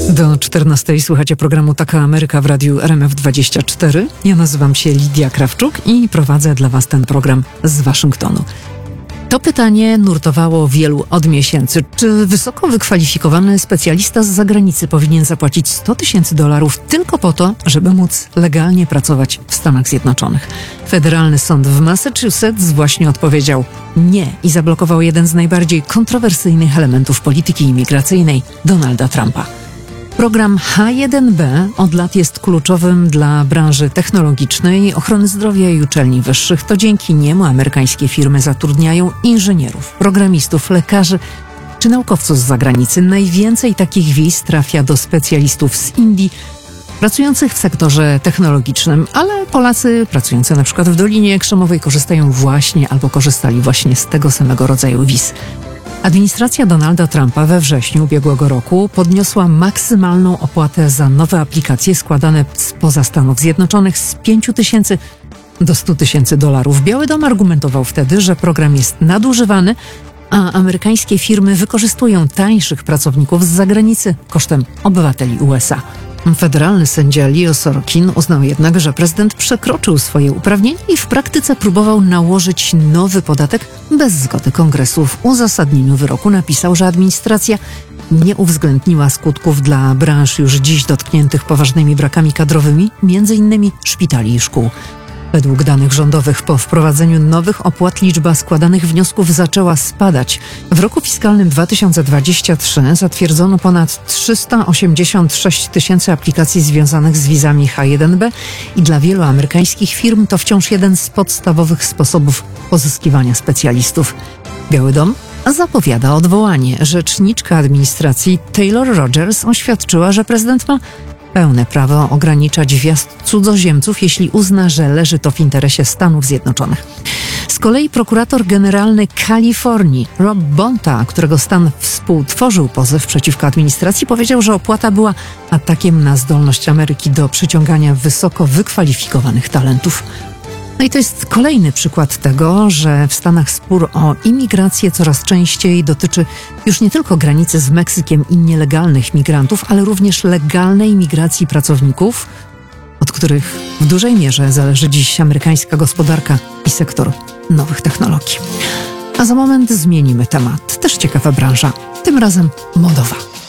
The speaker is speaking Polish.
Do 14 słuchacie programu Taka Ameryka w radiu RMF24. Ja nazywam się Lidia Krawczuk i prowadzę dla Was ten program z Waszyngtonu. To pytanie nurtowało wielu od miesięcy. Czy wysoko wykwalifikowany specjalista z zagranicy powinien zapłacić $100,000 tylko po to, żeby móc legalnie pracować w Stanach Zjednoczonych? Federalny sąd w Massachusetts właśnie odpowiedział nie i zablokował jeden z najbardziej kontrowersyjnych elementów polityki imigracyjnej Donalda Trumpa. Program H1B od lat jest kluczowym dla branży technologicznej, ochrony zdrowia i uczelni wyższych. To dzięki niemu amerykańskie firmy zatrudniają inżynierów, programistów, lekarzy czy naukowców z zagranicy. Najwięcej takich wiz trafia do specjalistów z Indii pracujących w sektorze technologicznym, ale Polacy pracujący na przykład w Dolinie Krzemowej korzystali właśnie z tego samego rodzaju wiz. Administracja Donalda Trumpa we wrześniu ubiegłego roku podniosła maksymalną opłatę za nowe aplikacje składane spoza Stanów Zjednoczonych z $5,000 do $100,000. Biały Dom argumentował wtedy, że program jest nadużywany, a amerykańskie firmy wykorzystują tańszych pracowników z zagranicy kosztem obywateli USA. Federalny sędzia Leo Sorkin uznał jednak, że prezydent przekroczył swoje uprawnienia i w praktyce próbował nałożyć nowy podatek bez zgody Kongresu. W uzasadnieniu wyroku napisał, że administracja nie uwzględniła skutków dla branż już dziś dotkniętych poważnymi brakami kadrowymi, m.in. szpitali i szkół. Według danych rządowych po wprowadzeniu nowych opłat liczba składanych wniosków zaczęła spadać. W roku fiskalnym 2023 zatwierdzono ponad 386 tysięcy aplikacji związanych z wizami H1B i dla wielu amerykańskich firm to wciąż jeden z podstawowych sposobów pozyskiwania specjalistów. Biały Dom zapowiada odwołanie. Rzeczniczka administracji Taylor Rogers oświadczyła, że prezydent ma pełne prawo ograniczać wjazd cudzoziemców, jeśli uzna, że leży to w interesie Stanów Zjednoczonych. Z kolei prokurator generalny Kalifornii Rob Bonta, którego stan współtworzył pozew przeciwko administracji, powiedział, że opłata była atakiem na zdolność Ameryki do przyciągania wysoko wykwalifikowanych talentów. No i to jest kolejny przykład tego, że w Stanach spór o imigrację coraz częściej dotyczy już nie tylko granicy z Meksykiem i nielegalnych migrantów, ale również legalnej migracji pracowników, od których w dużej mierze zależy dziś amerykańska gospodarka i sektor nowych technologii. A za moment zmienimy temat. Też ciekawa branża, tym razem modowa.